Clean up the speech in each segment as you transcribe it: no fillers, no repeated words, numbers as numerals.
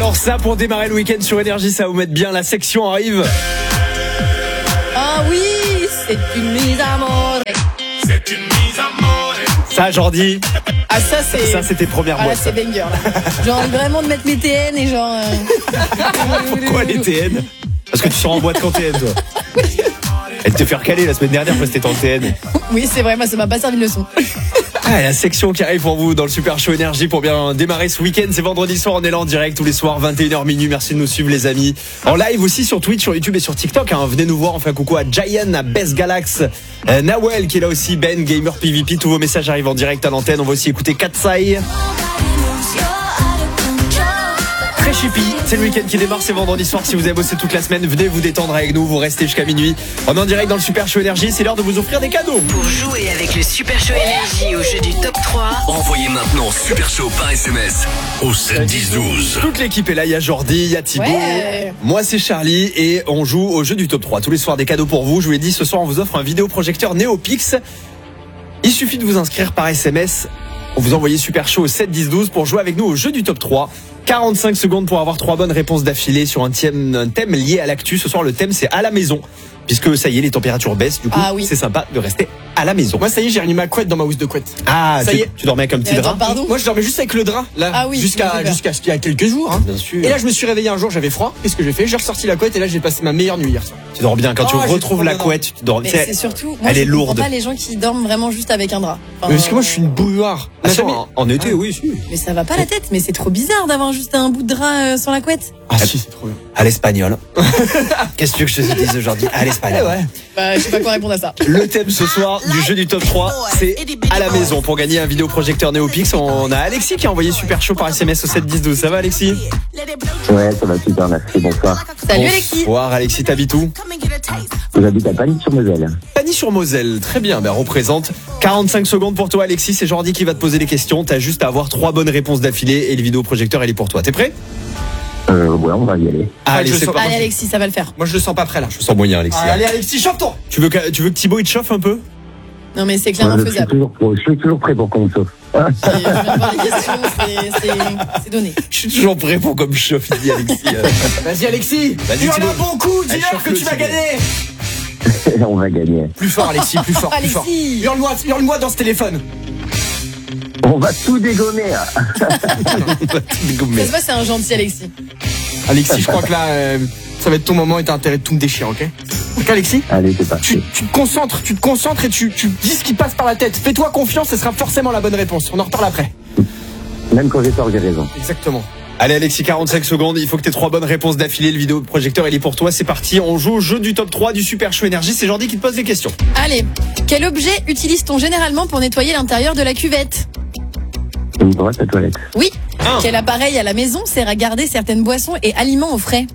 Alors ça, pour démarrer le week-end sur Énergie, ça va vous mettre bien. La section arrive. Ah oui, c'est une mise à mort. C'est une mise à mort. Ça, Jordi. Ah ça c'est. Ça, c'était première Ah voix. là c'est banger là. Genre vraiment de mettre mes TN et genre. Pourquoi les TN? Parce que tu sors en boîte quand TN, toi. Elle te fait recaler la semaine dernière parce que t'étais en TN. Oui c'est vrai, moi ça m'a pas servi de leçon. Ah, la section qui arrive pour vous dans le Super Show Énergie pour bien démarrer ce week-end. C'est vendredi soir, on est là en direct tous les soirs, 21h minuit. Merci de nous suivre les amis. En live aussi sur Twitch, sur YouTube et sur TikTok. Venez nous voir, on fait un coucou à Giant, à Best Galax, Nawel qui est là aussi, Ben, Gamer PVP. Tous vos messages arrivent en direct à l'antenne. On va aussi écouter Katsai. Très chippy, c'est le week-end qui démarre, c'est vendredi soir. Si vous avez bossé toute la semaine, venez vous détendre avec nous, vous restez jusqu'à minuit. On est en direct dans le Super Show Énergie, c'est l'heure de vous offrir des cadeaux. Pour jouer avec le Super Show Énergie au jeu du top 3, Envoyez maintenant Super Show par SMS au 7 10 12. Toute l'équipe est là, il y a Jordi, il y a Thibaut, Ouais. moi c'est Charlie et on joue au jeu du top 3. Tous les soirs des cadeaux pour vous, je vous l'ai dit, ce soir on vous offre un vidéoprojecteur Neopix. Il suffit de vous inscrire par SMS. Vous envoyez Super Show au 7 10 12 pour jouer avec nous au jeu du top 3. 45 secondes pour avoir 3 bonnes réponses d'affilée sur un thème lié à l'actu. Ce soir, le thème, c'est à la maison. Puisque ça y est, les températures baissent. Du coup, Ah oui. c'est sympa de rester à la maison. Moi, ça y est, j'ai remis ma couette dans ma housse de couette. Ah, ça y est. tu dormais avec un petit Attends, drap. pardon. Moi, je dormais juste avec le drap, là, Ah oui, jusqu'à c'est il y a quelques jours. Hein. Bien sûr. Et là, je me suis réveillé un jour, j'avais froid. Qu'est-ce que j'ai fait? J'ai ressorti la couette et là, j'ai passé ma meilleure nuit hier soir. Tu dors bien. Quand tu Ah, j'ai retrouves trop la bien couette, tu dors. Mais tu sais, c'est surtout. Moi, elle je est comprends lourde. pas les gens qui dorment vraiment juste avec un drap. Enfin, Mais parce que moi, je suis une bouilloire. Ah, On a ça, jamais- en été, oui, si. Mais ça va pas la tête. Mais c'est trop bizarre d'avoir juste un bout de drap sur la couette. Ah, si, c'est trop bien. À l'espagnol. Qu'est-ce que tu veux que je te dise aujourd'hui? À l'espagnol. Ouais. Bah je sais pas quoi répondre à ça. Le thème ce soir du jeu du top 3, c'est à la maison. Pour gagner un vidéoprojecteur Neopix, on a Alexis qui a envoyé Super Show par SMS au 7 10 12. Ça va Alexis? Ouais, ça va super, merci, bonsoir. Salut Alexis. Bonsoir Alexis, t'habites où? J'habite à Pagny-sur-Moselle. Pagny-sur-Moselle, très bien, représente. 45 secondes pour toi Alexis, c'est Jordi qui va te poser les questions. T'as juste à avoir 3 bonnes réponses d'affilée et le vidéoprojecteur il est pour toi. T'es prêt? Ouais, on va y aller. Allez, je c'est sens- parti. Allez Alexis, ça va le faire. Moi, je le sens pas prêt, là. Je sens moyen Alexis. Allez, Alexis, chauffe-toi. Tu veux que Thibaut il te chauffe un peu? Non mais c'est clairement Je suis faisable. toujours prêt pour qu'on me sauve. Je viens de voir les questions, c'est donné. Je suis toujours prêt pour comme chauffe, il dit Alexis. Vas-y, Alexis. Vas-y, Tu en Thibaut. as bon coup, Allez, dis-leur que chauffe-le, tu vas Thibaut. gagner. On va gagner. Plus fort, Alexis, plus fort, plus fort. Alexis. Hurle-moi dans ce téléphone. On va tout dégommer. Ça se voit, c'est un gentil Alexis. Alexis, je crois que là, ça va être ton moment et t'as intérêt de tout me déchirer, ok? Ok, Alexis? Allez, c'est parti. Tu te concentres et tu dis ce qui passe par la tête. Fais-toi confiance, ce sera forcément la bonne réponse. On en reparle après. Même quand j'ai tort, j'ai raison. Exactement. Allez Alexis, 45 secondes, il faut que tu aies 3 bonnes réponses d'affilée. Le vidéoprojecteur il est pour toi, c'est parti. On joue au jeu du top 3 du Super Show Énergie. C'est Jordi qui te pose des questions. Allez, quel objet utilise-t-on généralement pour nettoyer l'intérieur de la cuvette? Une brosse à toilette. Oui. Un. Quel appareil à la maison sert à garder certaines boissons et aliments au frais?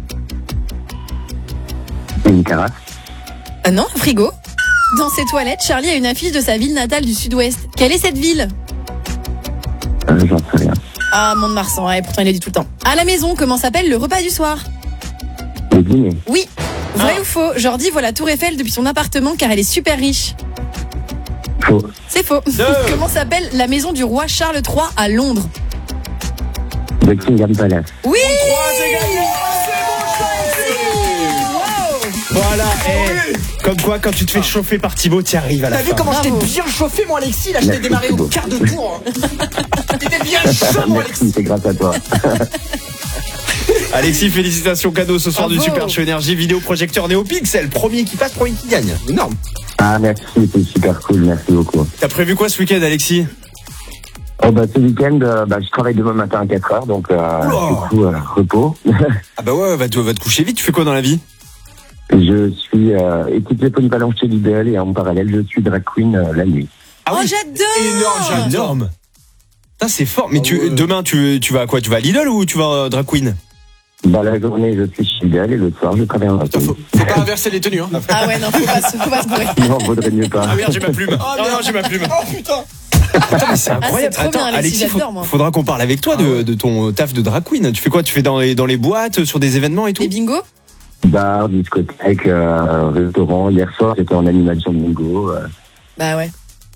Une carafe. Ah non, un frigo. Dans ses toilettes, Charlie a une affiche de sa ville natale du sud-ouest. Quelle est cette ville? J'en sais rien. Ah, Mont-de-Marsan, ouais, pourtant il a dit tout le temps. À la maison, comment s'appelle le repas du soir? Le dîner. Oui. Vrai ou faux? Jordi voit la tour Eiffel depuis son appartement car elle est super riche. Faux. C'est faux. Comment s'appelle la maison du roi Charles III à Londres? Buckingham Palace. Oui. Voilà, comme quoi quand tu te fais chauffer par Thibaut, tu arrives à la T'as vu fin. comment je Bravo. t'ai bien chauffé, moi, Alexis? Là, je t'ai Merci, démarré au Thibaut. quart de tour. T'étais bien chaud, moi, Alexis. Merci, c'est grâce à toi. Alexis, félicitations cadeau ce soir Bravo. du Super Show Énergie. Vidéoprojecteur Néopixel, premier qui passe, premier qui gagne. Énorme. Ah, merci, c'est super cool, merci beaucoup. T'as prévu quoi ce week-end Alexis? Oh, bah, ce week-end, je travaille demain matin à 4h, donc, du coup, repos. Ah bah ouais, va te coucher vite, tu fais quoi dans la vie? Je suis équipier polyvalent chez Lidl et en parallèle, je suis drag queen la nuit. Ah Oh, oui. j'adore. Énorme. Putain, c'est fort. Mais demain, tu vas à quoi? Tu vas à Lidl ou tu vas à Drag Queen? Bah, la journée, je suis chez Lidl et le soir, je travaille en drag queen. Faut pas inverser les tenues, hein. Ah ouais, non, faut pas se bourrer. Non, vaudrait mieux pas. Ah merde, j'ai ma plume. Oh, non, j'ai ma plume. Oh, putain. Putain, mais c'est incroyable. c'est trop bien, Alexis, j'adore, moi. Faudra qu'on parle avec toi de ton taf de drag queen. Tu fais quoi? Tu fais dans les boîtes, sur des événements et tout? Les bingos? Bar, discothèque, restaurant. Hier soir, j'étais en animation de bingo. Bah ouais.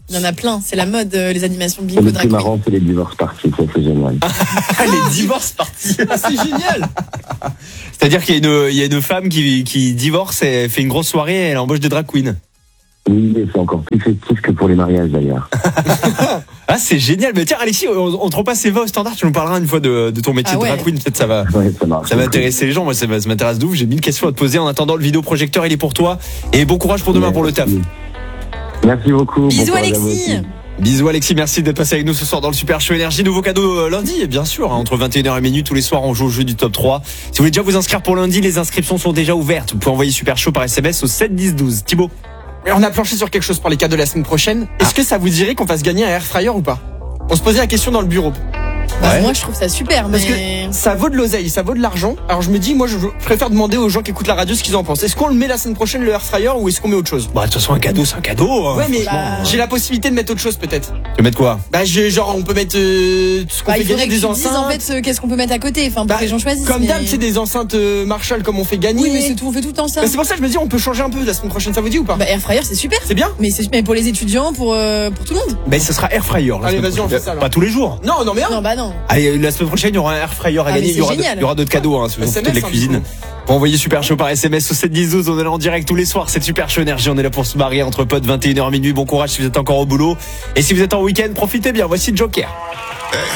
Il y en a plein, c'est la mode, les animations Et bingo le drag plus queen. marrant, c'est les divorces partis, ça c'est génial. Les divorces partis. Ah, c'est génial. C'est-à-dire qu'il y a une femme qui divorce et fait une grosse soirée et elle embauche des drag queens. Oui, et c'est encore plus festif que pour les mariages d'ailleurs. Ah, c'est génial. Mais tiens, Alexis, on te repasse Eva au standard. Tu nous parleras une fois de ton métier Ah de drag ouais. queen. Peut-être ça va. Ouais, ça marche. Ça va intéresser les gens. Moi, ça m'intéresse de ouf. J'ai 1000 questions à te poser. En attendant, le vidéoprojecteur, il est pour toi. Et bon courage pour demain pour le taf. Merci beaucoup. Bisous, Bon courage à vous Alexis. aussi. Bisous Alexis, merci d'être passé avec nous ce soir dans le Super Show Énergie. Nouveau cadeau lundi, bien sûr, hein, entre 21h et minuit. Tous les soirs, on joue au jeu du top 3. Si vous voulez déjà vous inscrire pour lundi, les inscriptions sont déjà ouvertes. Vous pouvez envoyer Super Show par SMS au 7 10 12. Thibaut. Mais on a planché sur quelque chose pour les cadeaux de la semaine prochaine. Est-ce que ça vous dirait qu'on fasse gagner un air fryer ou pas? On se posait la question dans le bureau. Bah, Ouais. moi, je trouve ça super, Parce mais. que ça vaut de l'oseille, ça vaut de l'argent. Alors je me dis, moi je préfère demander aux gens qui écoutent la radio ce qu'ils en pensent. Est-ce qu'on le met la semaine prochaine le air fryer ou est-ce qu'on met autre chose? Bah, de toute façon, un cadeau, c'est un cadeau. Hein. Ouais, mais Bah, j'ai la possibilité de mettre autre chose peut-être. Tu veux mettre quoi? Bah genre on peut mettre ce qu'on Bah, fait il faudrait gagner que tu des dises enceintes. en fait qu'est-ce qu'on peut mettre à côté, enfin pour Bah, que les gens choisissent. Comme mais- d'hab, c'est des enceintes Marshall comme on fait gagner. Oui, mais c'est tout, on fait tout le temps ça. Bah, c'est pour ça que je me dis on peut changer un peu la semaine prochaine, ça vous dit ou pas? Bah, air fryer, c'est super. C'est bien? Mais pour les étudiants, pour tout le monde. Ben, ce sera air fryer. La Allez, semaine vas-y, on prochaine. fait ça, alors. Pas tous les jours. Non, non mais Non, bah non. Allez, la semaine prochaine, il y aura un air fryer à mais gagner. c'est Il y génial. aura d'autres cadeaux, hein, si vous SMS, faites de la hein, cuisine. du coup. Pour envoyer Super Show par SMS au 7 10 12, on est là en direct tous les soirs. C'est Super Show Énergie. On est là pour se marier entre potes, 21h minuit. Bon courage si vous êtes encore au boulot. Et si vous êtes en week-end, profitez bien. Voici Joker.